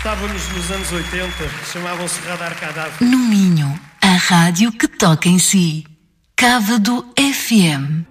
Estávamos nos anos 80, chamavam-se Radar Cadáver. No Minho, a rádio que toca em si. Cávado FM.